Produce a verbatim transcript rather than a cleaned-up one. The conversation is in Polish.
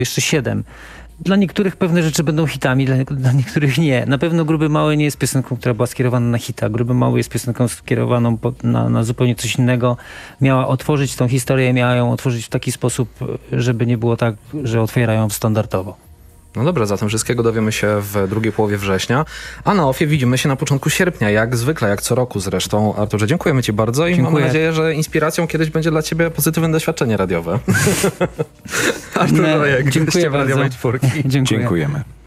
Jeszcze siedem. Dla niektórych pewne rzeczy będą hitami, dla, dla niektórych nie. Na pewno Gruby Mały nie jest piosenką, która była skierowana na hita. Gruby Mały jest piosenką skierowaną po, na, na zupełnie coś innego. Miała otworzyć tą historię, miała ją otworzyć w taki sposób, żeby nie było tak, że otwierają standardowo. No dobra, zatem wszystkiego dowiemy się w drugiej połowie września. A na ofie widzimy się na początku sierpnia, jak zwykle, jak co roku zresztą. Arturze, dziękujemy ci bardzo i Dziękuję. mam nadzieję, że inspiracją kiedyś będzie dla ciebie pozytywne doświadczenie radiowe. Artur Rojek, Dziękuję gościem bardzo. radiowej czwórki. Dziękuję. Dziękujemy.